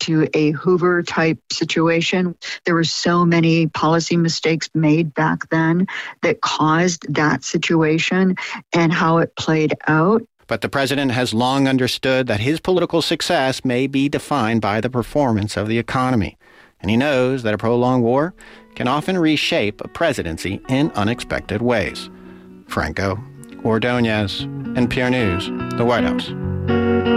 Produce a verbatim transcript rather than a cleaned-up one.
to a Hoover-type situation. There were so many policy mistakes made back then that caused that situation and how it played out. But the president has long understood that his political success may be defined by the performance of the economy. And he knows that a prolonged war can often reshape a presidency in unexpected ways. Franco Ordonez, N P R News, the White House.